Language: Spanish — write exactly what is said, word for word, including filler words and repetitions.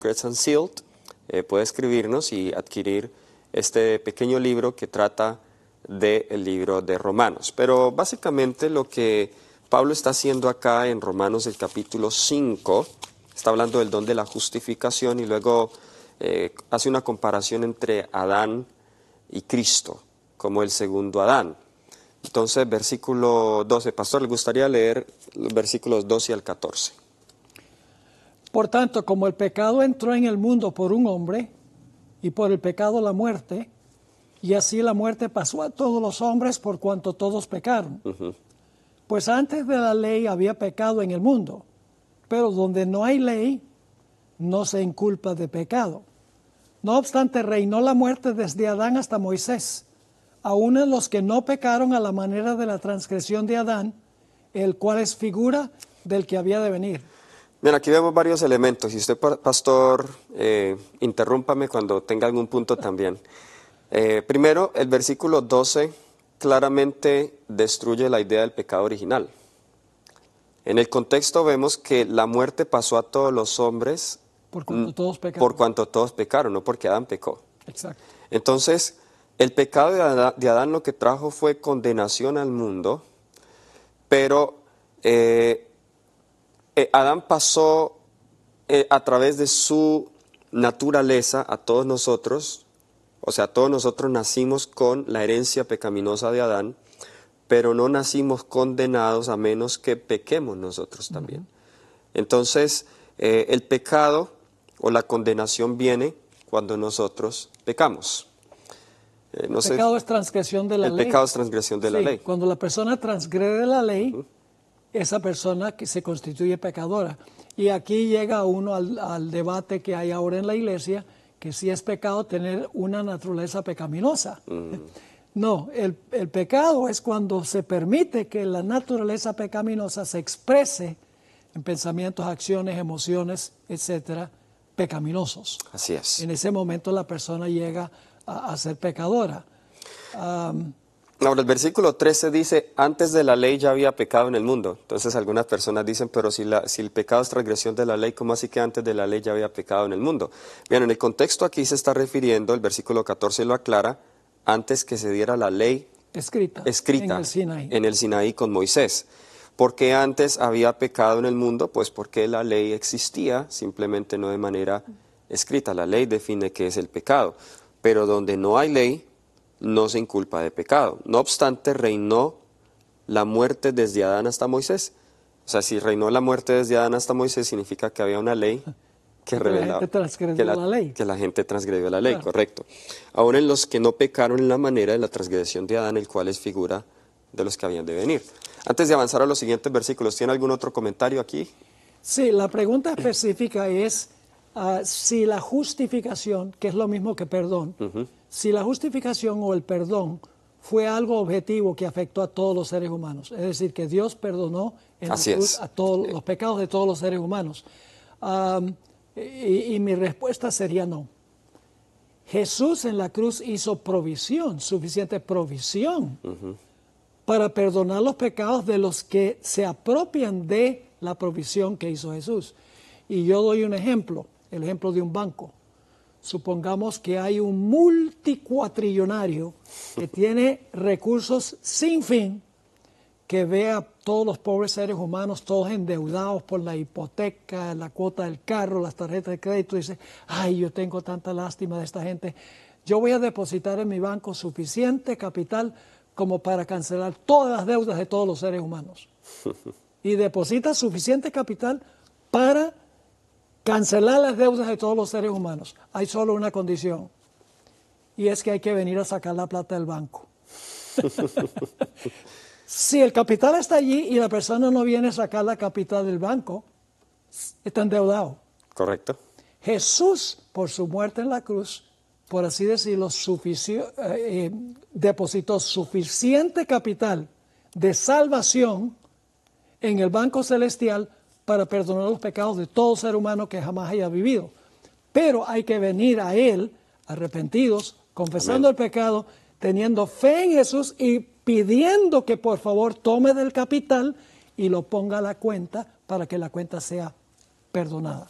Secrets Unsealed, eh, puede escribirnos y adquirir este pequeño libro que trata del libro de Romanos. Pero básicamente lo que Pablo está haciendo acá en Romanos el capítulo cinco, está hablando del don de la justificación y luego eh, hace una comparación entre Adán y Cristo como el segundo Adán. Entonces, versículo doce, pastor, le gustaría leer los versículos doce al catorce. Por tanto, como el pecado entró en el mundo por un hombre, y por el pecado la muerte, y así la muerte pasó a todos los hombres por cuanto todos pecaron. Uh-huh. Pues antes de la ley había pecado en el mundo, pero donde no hay ley, no se inculpa de pecado. No obstante, reinó la muerte desde Adán hasta Moisés, aun en los que no pecaron a la manera de la transgresión de Adán, el cual es figura del que había de venir. Bien, aquí vemos varios elementos. Y usted, pastor, eh, interrúmpame cuando tenga algún punto también. Eh, primero, el versículo doce claramente destruye la idea del pecado original. En el contexto vemos que la muerte pasó a todos los hombres por cuanto todos pecaron, por cuanto todos pecaron, no porque Adán pecó. Exacto. Entonces, el pecado de Adán, de Adán lo que trajo fue condenación al mundo, pero eh, eh, Adán pasó eh, a través de su naturaleza a todos nosotros, o sea, todos nosotros nacimos con la herencia pecaminosa de Adán, pero no nacimos condenados a menos que pequemos nosotros también. Uh-huh. Entonces, eh, el pecado o la condenación viene cuando nosotros pecamos. Eh, no el sé, pecado es transgresión de la el ley. El pecado es transgresión de sí, la ley. Cuando la persona transgrede la ley, uh-huh. esa persona que se constituye pecadora. Y aquí llega uno al, al debate que hay ahora en la iglesia, que si es pecado tener una naturaleza pecaminosa. Uh-huh. No, el, el pecado es cuando se permite que la naturaleza pecaminosa se exprese en pensamientos, acciones, emociones, etcétera, pecaminosos. Así es. En ese momento la persona llega a, a ser pecadora. Um, Ahora, el versículo trece dice, antes de la ley ya había pecado en el mundo. Entonces algunas personas dicen, pero si, la, si el pecado es transgresión de la ley, ¿cómo así que antes de la ley ya había pecado en el mundo? Bien, en el contexto aquí se está refiriendo, el versículo catorce lo aclara, antes que se diera la ley escrita, escrita en el Sinaí. En el Sinaí con Moisés. ¿Por qué antes había pecado en el mundo? Pues porque la ley existía, simplemente no de manera escrita. La ley define qué es el pecado, pero donde no hay ley, no se inculpa de pecado. No obstante, reinó la muerte desde Adán hasta Moisés. O sea, si reinó la muerte desde Adán hasta Moisés, significa que había una ley que revelaba que la, la, ley. que la gente transgredió la ley, claro. Correcto. Ahora en los que no pecaron en la manera de la transgresión de Adán, el cual es figura de los que habían de venir. Antes de avanzar a los siguientes versículos, ¿tiene algún otro comentario aquí? Sí, la pregunta específica es uh, si la justificación, que es lo mismo que perdón, uh-huh. si la justificación o el perdón fue algo objetivo que afectó a todos los seres humanos. Es decir, que Dios perdonó en Así la cruz es. a todos sí. los pecados de todos los seres humanos. Um, y, y mi respuesta sería no. Jesús en la cruz hizo provisión, suficiente provisión, uh-huh. para perdonar los pecados de los que se apropian de la provisión que hizo Jesús. Y yo doy un ejemplo, el ejemplo de un banco. Supongamos que hay un multicuatrillonario que tiene recursos sin fin, que ve a todos los pobres seres humanos, todos endeudados por la hipoteca, la cuota del carro, las tarjetas de crédito, y dice, ay, yo tengo tanta lástima de esta gente, yo voy a depositar en mi banco suficiente capital como para cancelar todas las deudas de todos los seres humanos. Y deposita suficiente capital para cancelar las deudas de todos los seres humanos. Hay solo una condición, y es que hay que venir a sacar la plata del banco. Si el capital está allí y la persona no viene a sacar la capital del banco, está endeudado. Correcto. Jesús, por su muerte en la cruz, por así decirlo, sufici- eh, depositó suficiente capital de salvación en el banco celestial para perdonar los pecados de todo ser humano que jamás haya vivido. Pero hay que venir a Él arrepentidos, confesando Amén. El pecado, teniendo fe en Jesús y pidiendo que por favor tome del capital y lo ponga a la cuenta para que la cuenta sea perdonada.